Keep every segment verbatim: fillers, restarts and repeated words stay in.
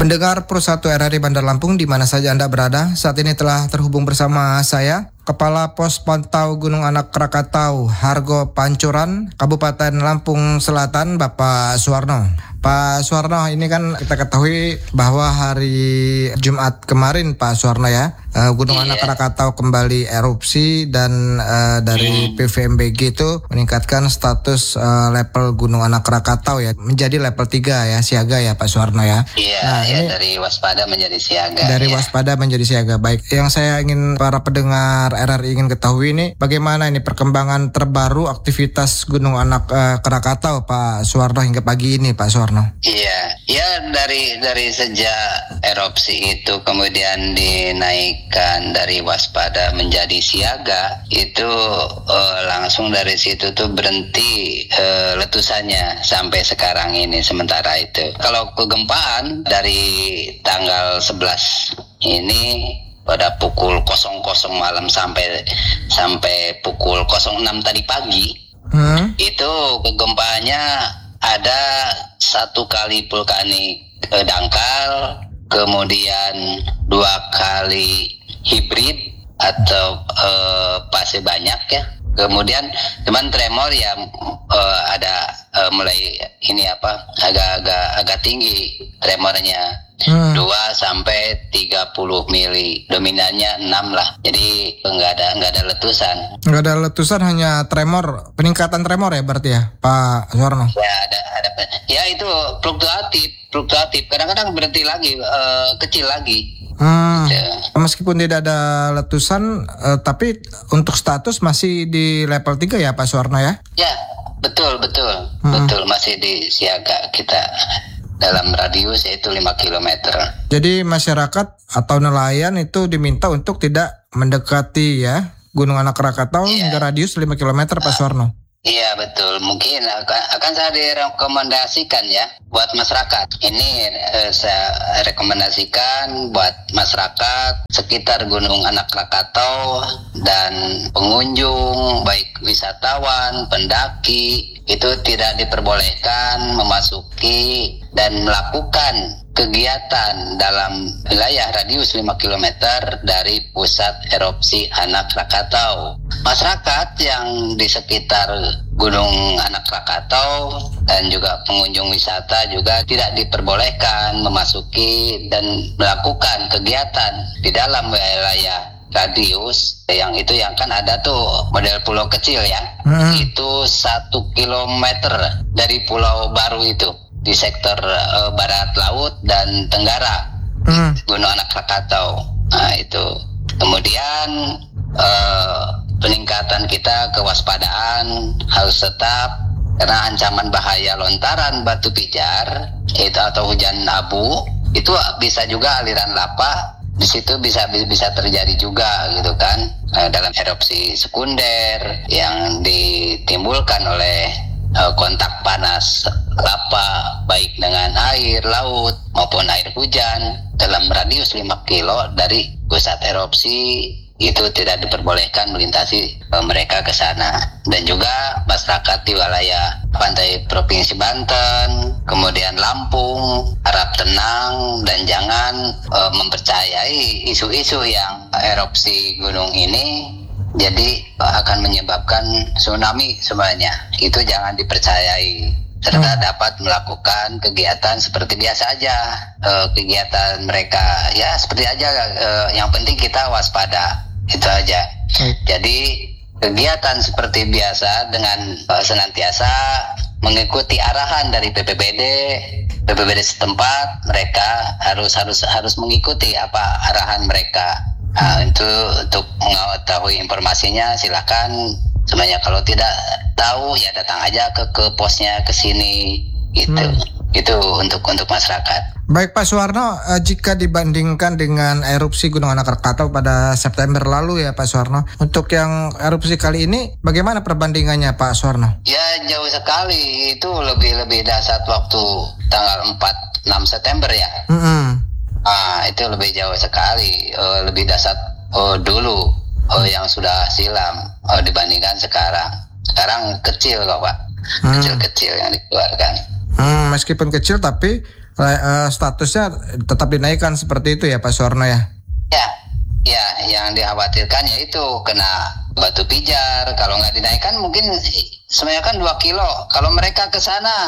Pendengar Pro satu R R I Bandar Lampung di mana saja Anda berada, saat ini telah terhubung bersama saya, Kepala Pos Pantau Gunung Anak Krakatau, Hargo Pancuran, Kabupaten Lampung Selatan, Bapak Suwarno. Pak Suwarno, ini kan kita ketahui bahwa hari Jumat kemarin Pak Suwarno ya, Gunung yeah. Anak Krakatau kembali erupsi dan uh, dari P V M B G itu meningkatkan status uh, level Gunung Anak Krakatau ya menjadi level tiga ya, siaga ya Pak Suwarno ya. Iya, nah, ya, ini dari waspada menjadi siaga. Dari ya. waspada menjadi siaga. Baik, yang saya ingin para pendengar R R I ingin ketahui ini bagaimana ini perkembangan terbaru aktivitas Gunung Anak uh, Krakatau Pak Suwarno hingga pagi ini Pak Suwarno. Iya, ya dari dari sejak erupsi itu kemudian dinaikkan dari waspada menjadi siaga, itu uh, langsung dari situ tuh berhenti uh, letusannya sampai sekarang ini sementara itu. Kalau kegempaan dari tanggal sebelas ini pada pukul nol nol malam sampai sampai pukul nol enam tadi pagi, hmm? itu kegempaannya ada satu kali vulkanik eh, dangkal, kemudian dua kali hibrid atau eh, fase banyak ya. Kemudian cuman tremor ya eh, ada eh, mulai ini apa agak-agak agak tinggi tremornya. Hmm. dua sampai tiga puluh mili, dominannya enam lah. Jadi enggak ada enggak ada letusan. Enggak ada letusan, hanya tremor, peningkatan tremor ya berarti ya, Pak Suwarno. Ya ada ada ya itu fluktuatif, fluktuatif. Kadang-kadang berhenti lagi, uh, kecil lagi. Hmm. Ya. Meskipun tidak ada letusan, uh, tapi untuk status masih di level tiga ya Pak Suwarno ya? Ya, betul, betul. Hmm. Betul, masih di siaga kita. Dalam radius yaitu lima kilometer. Jadi masyarakat atau nelayan itu diminta untuk tidak mendekati ya Gunung Anak Krakatau yeah. hingga radius lima kilometer Pak Suwarno. Iya betul, mungkin akan, akan saya direkomendasikan ya buat masyarakat. Ini eh, saya rekomendasikan buat masyarakat sekitar Gunung Anak Krakatau dan pengunjung, baik wisatawan, pendaki, itu tidak diperbolehkan memasuki dan melakukan kegiatan dalam wilayah radius lima kilometer dari pusat erupsi Anak Krakatau. Masyarakat yang di sekitar Gunung Anak Krakatau dan juga pengunjung wisata juga tidak diperbolehkan memasuki dan melakukan kegiatan di dalam wilayah radius yang itu yang kan ada tuh model pulau kecil ya. Hmm. Itu satu kilometer dari Pulau Baru itu di sektor uh, barat laut dan tenggara hmm. Gunung Anak Krakatau. Nah itu kemudian uh, peningkatan kita kewaspadaan harus tetap karena ancaman bahaya lontaran batu pijar itu atau hujan abu itu bisa juga aliran lava di situ bisa bisa terjadi juga gitu kan uh, dalam erupsi sekunder yang ditimbulkan oleh uh, kontak panas lava baik dengan air laut maupun air hujan dalam radius lima kilo dari pusat erupsi itu tidak diperbolehkan melintasi uh, mereka ke sana. Dan juga masyarakat di wilayah pantai Provinsi Banten, kemudian Lampung, harap tenang dan jangan uh, mempercayai isu-isu yang erupsi gunung ini jadi uh, akan menyebabkan tsunami semuanya. Itu jangan dipercayai. Serta dapat melakukan kegiatan seperti biasa aja, uh, kegiatan mereka ya seperti aja. Uh, yang penting kita waspada, itu aja. Hmm. Jadi kegiatan seperti biasa dengan uh, senantiasa mengikuti arahan dari B P B D, B P B D setempat. Mereka harus harus harus mengikuti apa arahan mereka. Nah, itu untuk mengetahui informasinya silakan. Sebenarnya kalau tidak tahu ya datang aja ke ke posnya ke sini gitu. Hmm. Itu untuk untuk masyarakat. Baik Pak Suwarno, jika dibandingkan dengan erupsi Gunung Anak Krakatau pada September lalu ya Pak Suwarno, untuk yang erupsi kali ini bagaimana perbandingannya Pak Suwarno? Ya jauh sekali, itu lebih lebih dahsyat waktu tanggal empat enam September ya. Mm-hmm. Ah itu lebih jauh sekali, uh, lebih dahsyat uh, dulu uh, yang sudah silam uh, dibandingkan sekarang. Sekarang kecil kok Pak, hmm. kecil-kecil yang dikeluarkan. Hmm, meskipun kecil tapi uh, statusnya tetap dinaikkan seperti itu ya Pak Suwarno ya? Ya, ya yang dikhawatirkan yaitu kena batu pijar. Kalau nggak dinaikkan mungkin sebenarnya kan dua kilo. Kalau mereka ke sana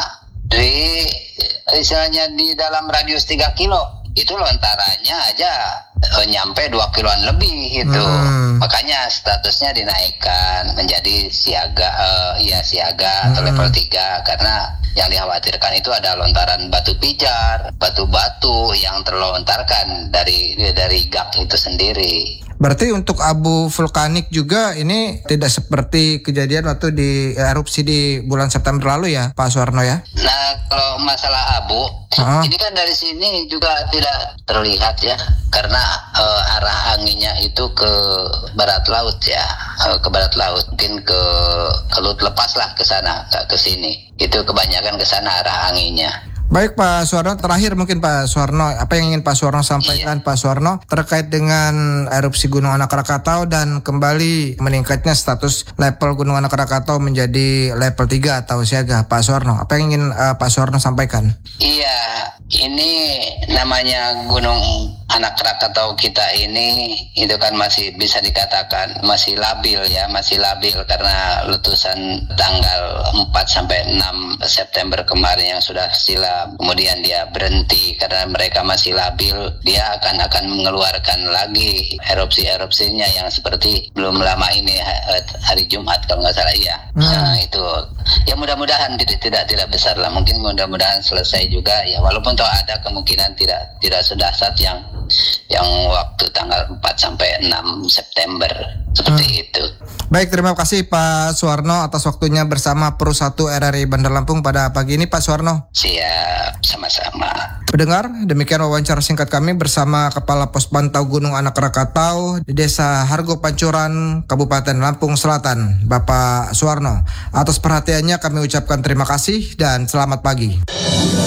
di istilahnya di dalam radius tiga kilo, itu lontarannya aja eh, nyampe dua kiloan lebih itu. Hmm. Makanya statusnya dinaikkan menjadi siaga, eh, ya siaga hmm. atau level tiga, karena yang dikhawatirkan itu ada lontaran batu pijar, batu-batu yang terlontarkan dari dari gak itu sendiri. Berarti untuk abu vulkanik juga ini tidak seperti kejadian waktu di erupsi di bulan September lalu ya Pak Suwarno ya? Nah kalau masalah abu, uh-huh. ini kan dari sini juga tidak terlihat ya, karena uh, arah anginnya itu ke barat laut ya, uh, ke barat laut, mungkin ke ke laut lepas lah ke sana, ke ke sini. Itu kebanyakan ke sana arah anginnya. Baik Pak Suwarno, terakhir mungkin Pak Suwarno, apa yang ingin Pak Suwarno sampaikan iya. Pak Suwarno terkait dengan erupsi Gunung Anak Rakatau dan kembali meningkatnya status level Gunung Anak Rakatau menjadi level tiga atau siaga, Pak Suwarno, apa yang ingin uh, Pak Suwarno sampaikan? Iya, ini namanya Gunung Anak Rakatau kita ini itu kan masih bisa dikatakan masih labil ya, masih labil karena letusan tanggal empat sampai enam September kemarin yang sudah silam. Kemudian dia berhenti karena mereka masih labil, dia akan akan mengeluarkan lagi erupsi-erupsinya yang seperti belum lama ini hari Jumat kalau nggak salah ya. Hmm. Nah itu ya mudah-mudahan tidak tidak tidak besar lah, mungkin mudah-mudahan selesai juga ya, walaupun toh ada kemungkinan tidak tidak sedahsyat yang yang waktu tanggal empat sampai enam September seperti hmm. itu. Baik, terima kasih Pak Suwarno atas waktunya bersama Pro satu R R I Bandar Lampung pada pagi ini Pak Suwarno. Siap, sama-sama. Pendengar, demikian wawancara singkat kami bersama Kepala Pos Pantau Gunung Anak Rakatau di Desa Hargo Pancuran, Kabupaten Lampung Selatan, Bapak Suwarno. Atas perhatiannya kami ucapkan terima kasih dan selamat pagi.